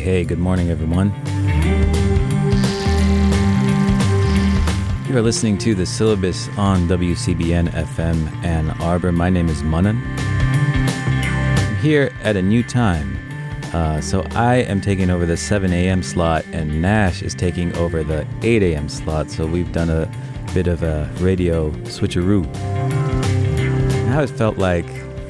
Hey, good morning, everyone. You are listening to The Syllabus on WCBN FM Ann Arbor. My name is Manan. I'm here at a new time. So I am taking over the 7 a.m. slot, and Nash is taking over the 8 a.m. slot. So we've done a bit of a radio switcheroo. Now it felt like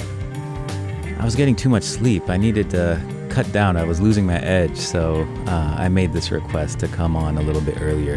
I was getting too much sleep. I needed to cut down. I was losing my edge, so I made this request to come on a little bit earlier.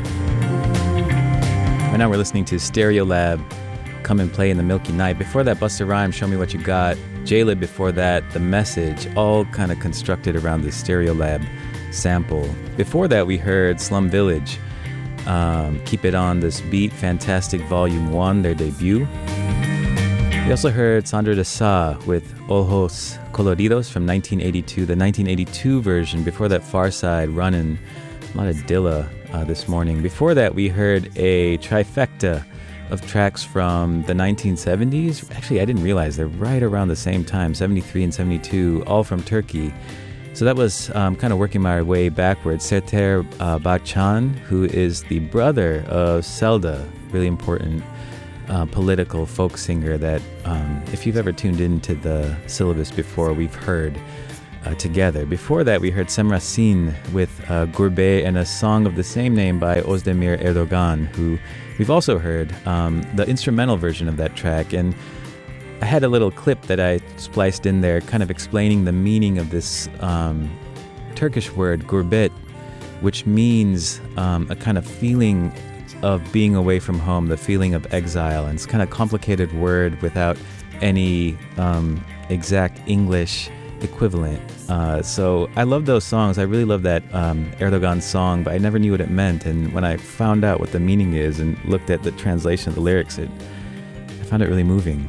Right now we're listening to Stereolab, Come and Play in the Milky Night. Before that, Busta Rhymes, Show Me What You Got. J-Lib before that, The Message, all kind of constructed around this Stereolab sample. Before that, we heard Slum Village, Keep It On This Beat, Fantastic Volume 1, their debut. We also heard Sandra de Sa with Ojos Coloridos from 1982, the 1982 version. Before that, Farside, Runnin', a lot of Dilla this morning. Before that, we heard a trifecta of tracks from the 1970s. Actually, I didn't realize they're right around the same time, 73 and 72, all from Turkey. So that was kind of working my way backwards. Serter Bachan, who is the brother of Selda, really important political folk singer that if you've ever tuned into the syllabus before, we've heard together. Before that, we heard Semrasin with Gurbe and a song of the same name by Özdemir Erdogan, who we've also heard the instrumental version of that track. And I had a little clip that I spliced in there kind of explaining the meaning of this Turkish word, gurbet, which means a kind of feeling of being away from home, the feeling of exile. And it's kind of a complicated word without any exact English equivalent. So I love those songs. I really love that Erdogan song, but I never knew what it meant. And when I found out what the meaning is and looked at the translation of the lyrics, I found it really moving.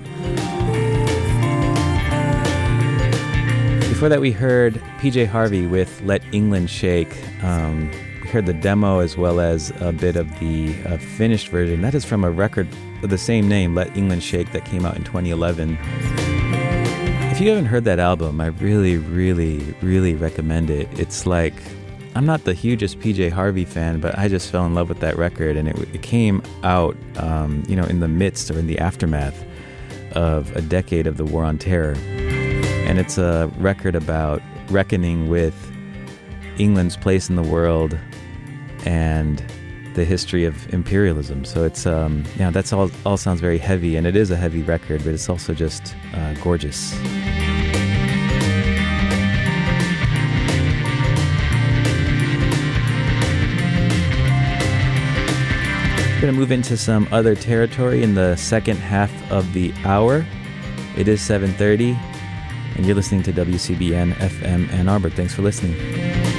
Before that, we heard PJ Harvey with Let England Shake. We heard the demo as well as a bit of the finished version. That is from a record of the same name, Let England Shake, that came out in 2011. If you haven't heard that album, I really, really, really recommend it. It's like, I'm not the hugest PJ Harvey fan, but I just fell in love with that record, and it came out, in the midst or in the aftermath of a decade of the War on Terror. And it's a record about reckoning with England's place in the world and the history of imperialism. So it's, that's all sounds very heavy, and it is a heavy record, but it's also just gorgeous. We're going to move into some other territory in the second half of the hour. It is 7:30, and you're listening to WCBN FM Ann Arbor. Thanks for listening.